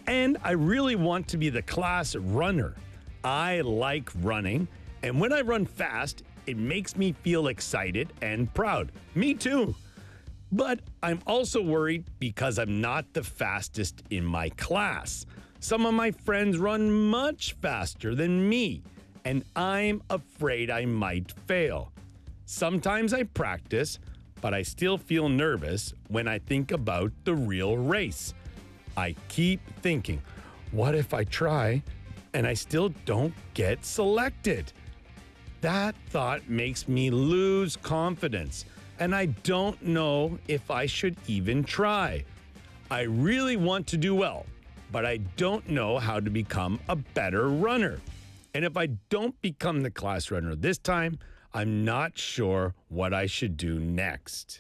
And I really want to be the class runner. I like running, and when I run fast, it makes me feel excited and proud. Me too. But I'm also worried because I'm not the fastest in my class. Some of my friends run much faster than me, and I'm afraid I might fail. Sometimes I practice, but I still feel nervous when I think about the real race. I keep thinking, what if I try and I still don't get selected? That thought makes me lose confidence, and I don't know if I should even try. I really want to do well, but I don't know how to become a better runner. And if I don't become the class runner this time, I'm not sure what I should do next.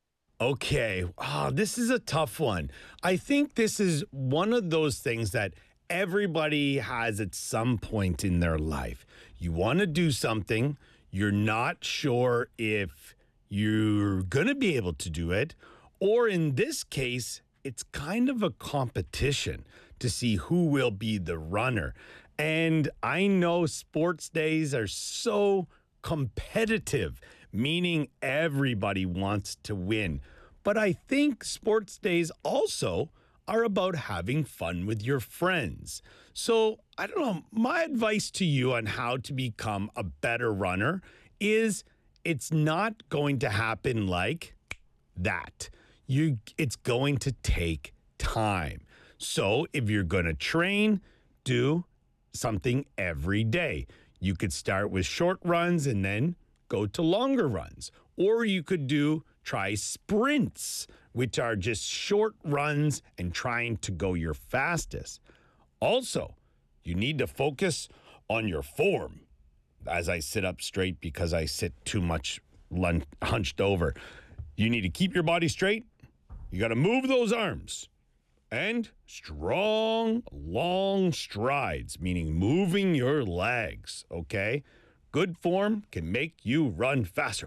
Okay, this is a tough one. I think this is one of those things that everybody has at some point in their life. You want to do something, you're not sure if you're going to be able to do it, or in this case, it's kind of a competition to see who will be the runner. And I know sports days are so competitive, meaning everybody wants to win. But I think sports days also are about having fun with your friends. So, I don't know, my advice to you on how to become a better runner is it's not going to happen like that. It's going to take time. So, if you're going to train, do something every day. You could start with short runs and then go to longer runs. Or you could try sprints, which are just short runs and trying to go your fastest. Also, you need to focus on your form. As I sit up straight because I sit too much hunched over. You need to keep your body straight. You got to move those arms. And strong, long strides, meaning moving your legs, okay? Good form can make you run faster.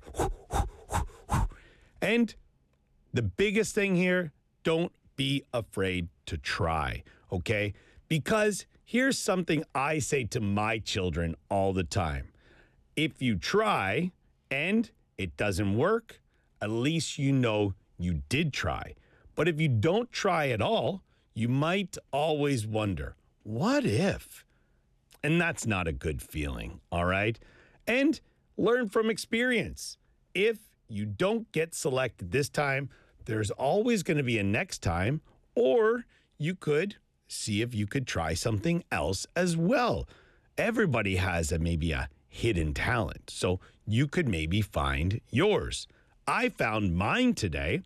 And the biggest thing here, don't be afraid to try, okay? Because here's something I say to my children all the time. If you try and it doesn't work, at least you know you did try. But if you don't try at all, you might always wonder, what if? And that's not a good feeling, all right? And learn from experience. If you don't get selected this time, there's always going to be a next time, or you could see if you could try something else as well. Everybody has maybe a hidden talent, so you could maybe find yours. I found mine today.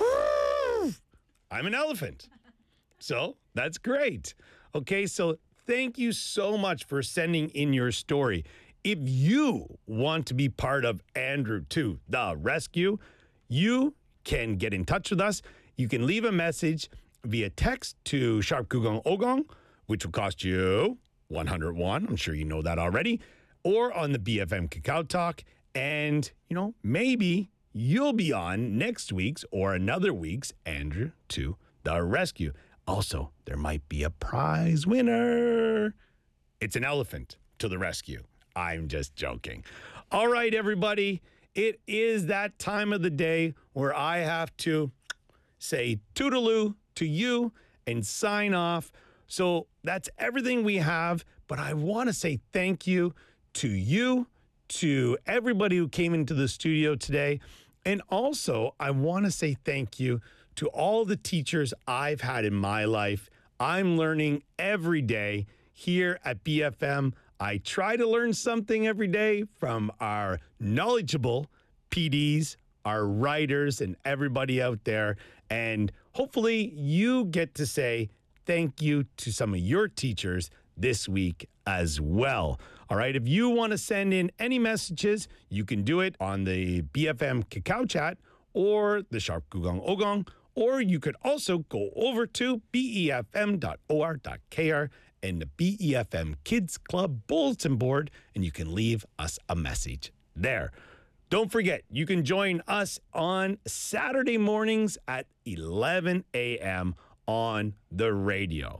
I'm an elephant. So that's great. Okay, so thank you so much for sending in your story. If you want to be part of Andrew to the rescue, you can get in touch with us. You can leave a message via text to Sharp Kugong Ogong, which will cost you 101. I'm sure you know that already. Or on the BFM Kakao Talk. And, maybe you'll be on next week's or another week's Andrew to the rescue. Also, there might be a prize winner. It's an elephant to the rescue. I'm just joking. All right, everybody. It is that time of the day where I have to say toodaloo to you and sign off. So that's everything we have. But I want to say thank you to you, to everybody who came into the studio today. And also, I want to say thank you to all the teachers I've had in my life. I'm learning every day here at BFM. I try to learn something every day from our knowledgeable PDs, our writers, and everybody out there. And hopefully you get to say thank you to some of your teachers this week as well. All right, if you want to send in any messages, you can do it on the BFM Kakao Chat or the Sharp Kugong Ogong, or you could also go over to befm.or.kr and the BEFM Kids Club bulletin board, and you can leave us a message there. Don't forget, you can join us on Saturday mornings at 11 a.m. on the radio.